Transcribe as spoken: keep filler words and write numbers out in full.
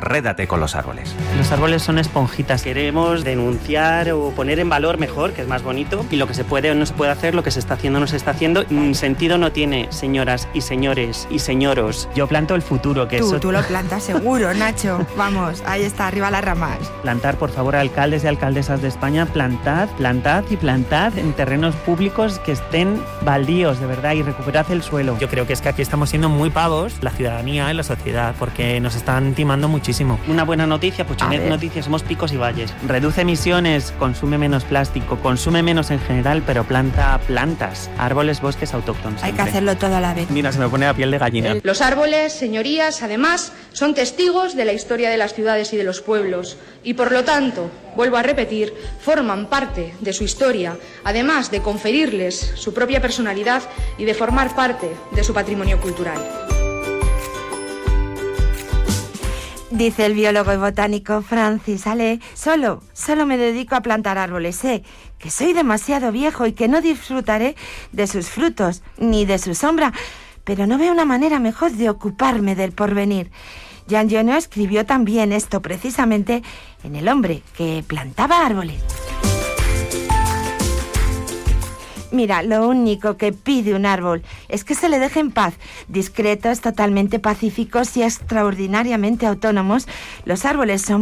Enrédate con los árboles. Los árboles son esponjitas. Queremos denunciar o poner en valor mejor, que es más bonito, y lo que se puede o no se puede hacer, lo que se está haciendo o no se está haciendo. Un sentido no tiene, señoras y señores y señoros. Yo planto el futuro, que Tú, eso... tú lo plantas seguro, Nacho. Vamos, ahí está, arriba las ramas. Plantar, por favor, alcaldes y alcaldesas de España, plantad, plantad y plantad en terrenos públicos que estén baldíos, de verdad, y recuperad el suelo. Yo creo que es que aquí estamos siendo muy pavos, la ciudadanía y la sociedad, porque nos están timando muchísimo. Una buena noticia, pues Puchonet Noticias, somos picos y valles. Reduce emisiones, consume menos plástico, consume menos en general, pero planta plantas, árboles, bosques autóctonos. Hay que hacerlo todo a la vez. Mira, se me pone la piel de gallina. Los árboles, señorías, además, son testigos de la historia de las ciudades y de los pueblos, y por lo tanto, vuelvo a repetir, forman parte de su historia, además de conferirles su propia personalidad y de formar parte de su patrimonio cultural. Dice el biólogo y botánico Francis Ale, solo, solo me dedico a plantar árboles. Sé que soy demasiado viejo y que no disfrutaré de sus frutos ni de su sombra, pero no veo una manera mejor de ocuparme del porvenir. Jean Genot escribió también esto precisamente en El hombre que plantaba árboles. Mira, lo único que pide un árbol es que se le deje en paz. Discretos, totalmente pacíficos y extraordinariamente autónomos, los árboles son